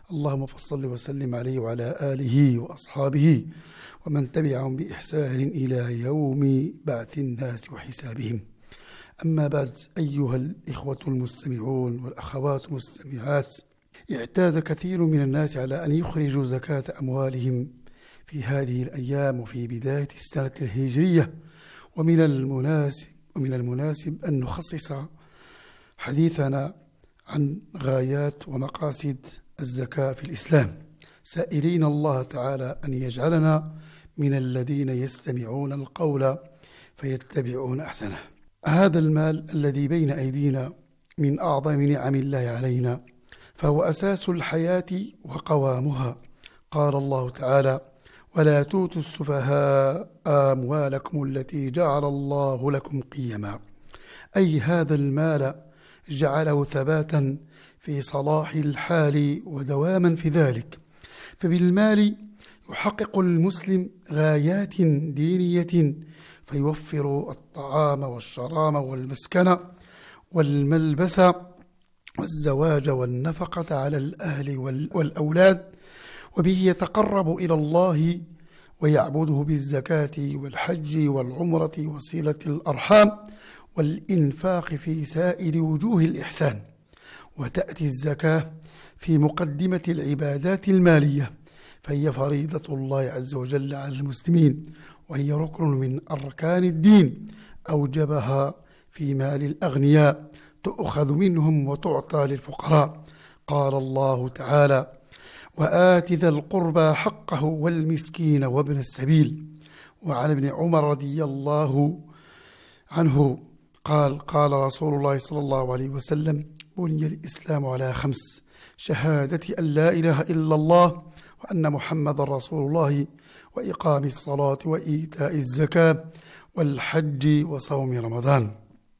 اللهم فصل وسلم عليه وعلى آله وأصحابه ومن تبعهم بإحسان إلى يوم بعث الناس وحسابهم. أما بعد، أيها الإخوة المستمعون والأخوات المستمعات، اعتاد كثير من الناس على أن يخرجوا زكاة أموالهم في هذه الأيام وفي بداية السنة الهجرية، ومن المناسب أن نخصص حديثنا عن غايات ومقاصد الزكاة في الإسلام، سائلين الله تعالى أن يجعلنا من الذين يستمعون القول فيتبعون أحسنه. هذا المال الذي بين أيدينا من أعظم نعم الله علينا، فهو أساس الحياة وقوامها. قال الله تعالى: ولا توتوا السفهاء أموالكم التي جعل الله لكم قيما، أي هذا المال جعله ثباتا في صلاح الحال ودواما في ذلك. فبالمال يحقق المسلم غايات دينية، فيوفر الطعام والشراب والمسكن والملبس والزواج والنفقة على الأهل والأولاد، وبه يتقرب إلى الله ويعبده بالزكاة والحج والعمرة وصلة الأرحام والإنفاق في سائر وجوه الإحسان. وتأتي الزكاة في مقدمة العبادات المالية، فهي فريضة الله عز وجل على المسلمين، وهي ركن من أركان الدين أوجبها في مال الأغنياء، تؤخذ منهم وتعطى للفقراء. قال الله تعالى: وآت ذا القربى حقه والمسكين وابن السبيل. وعن ابن عمر رضي الله عنه قال رسول الله صلى الله عليه وسلم: بني الإسلام على 5: شهادة أن لا إله إلا الله وأن محمد رسول الله، وإقام الصلاة وإيتاء الزكاة والحج وصوم رمضان.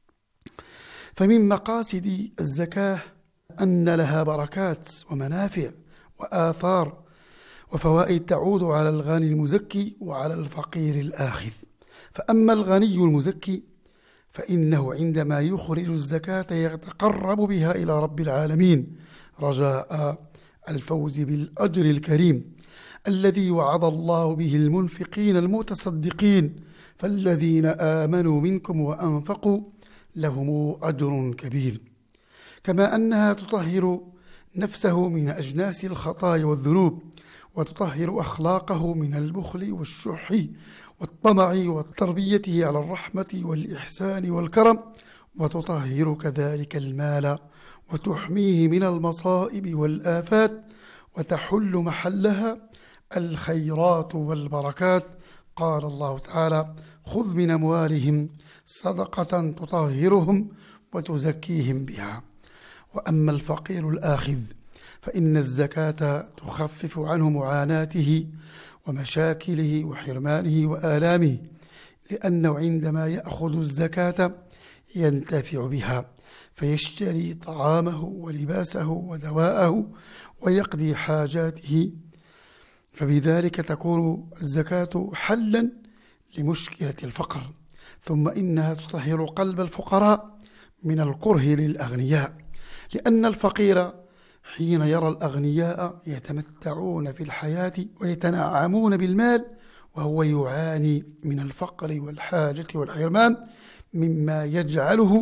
فمن مقاصد الزكاة أن لها بركات ومنافع وآثار وفوائد تعود على الغني المزكي وعلى الفقير الآخذ. فأما الغني المزكي فإنه عندما يخرج الزكاة يتقرب بها إلى رب العالمين رجاء الفوز بالأجر الكريم الذي وعد الله به المنفقين المتصدقين، فالذين آمنوا منكم وأنفقوا لهم أجر كبير. كما أنها تطهر نفسه من أجناس الخطايا والذنوب، وتطهر أخلاقه من البخل والشح والطمع وتربيته على الرحمة والإحسان والكرم، وتطهر كذلك المال وتحميه من المصائب والآفات، وتحل محلها الخيرات والبركات. قال الله تعالى: خذ من أموالهم صدقة تطهرهم وتزكيهم بها. وأما الفقير الآخذ فإن الزكاة تخفف عنه معاناته ومشاكله وحرمانه وآلامه، لأنه عندما يأخذ الزكاة ينتفع بها، فيشتري طعامه ولباسه ودواءه ويقضي حاجاته، فبذلك تكون الزكاة حلا لمشكلة الفقر. ثم إنها تطهر قلب الفقراء من الكره للأغنياء، لأن الفقير حين يرى الأغنياء يتمتعون في الحياة ويتنعمون بالمال، وهو يعاني من الفقر والحاجة والحرمان، مما يجعله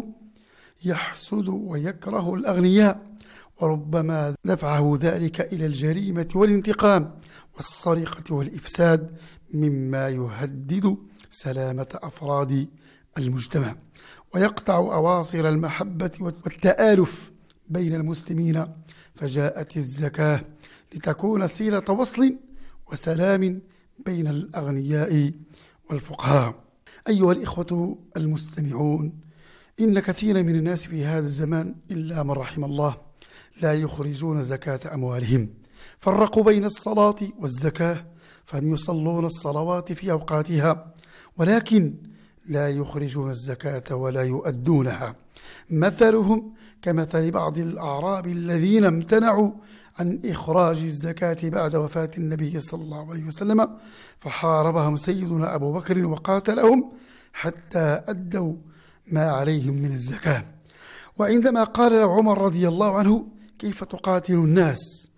يحسد ويكره الأغنياء، وربما دفعه ذلك إلى الجريمة والانتقام والسرقة والإفساد، مما يهدد سلامة أفراد المجتمع ويقطع أواصر المحبة والتآلف بين المسلمين. فجاءت الزكاة لتكون صلة وصل وسلام بين الأغنياء والفقراء. أيها الإخوة المستمعون، إن كثيرا من الناس في هذا الزمان إلا من رحم الله لا يخرجون زكاة أموالهم. فرقوا بين الصلاة والزكاة، فهم يصلون الصلوات في أوقاتها ولكن لا يخرجون الزكاة ولا يؤدونها. مثلهم كمثل بعض الأعراب الذين امتنعوا عن إخراج الزكاة بعد وفاة النبي صلى الله عليه وسلم، فحاربهم سيدنا أبو بكر وقاتلهم حتى أدوا ما عليهم من الزكاة. وعندما قال له عمر رضي الله عنه: كيف تقاتل الناس